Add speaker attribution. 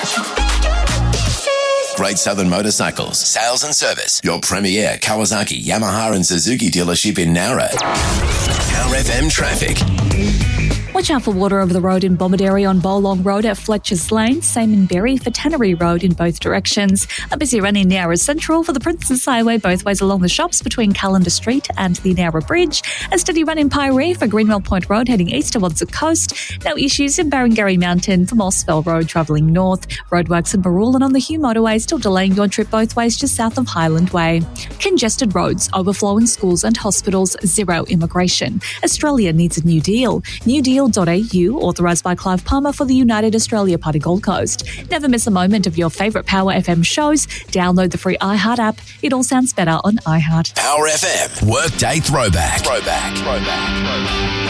Speaker 1: Great Southern Motorcycles, sales and service. Your premier Kawasaki, Yamaha and Suzuki dealership in Nowra. Power FM traffic.
Speaker 2: Watch out for water over the road in Bomaderry on Bowlong Road at Fletcher's Lane, same in Berry for Tannery Road in both directions. A busy run in Nowra Central for the Princess Highway both ways along the shops between Callender Street and the Nowra Bridge. A steady run in Piree for Greenwell Point Road heading east towards the coast. No issues in Barangarry Mountain for Mossville Road travelling north. Roadworks in Baroolan on the Hume Motorway still delaying your trip both ways just south of Highland Way. Congested roads, overflowing schools and hospitals, zero immigration. Australia needs a New Deal. NewDeal.au, authorised by Clive Palmer for the United Australia Party Gold Coast. Never miss a moment of your favourite Power FM shows. Download the free iHeart app. It all sounds better on iHeart.
Speaker 1: Power FM, Workday Throwback.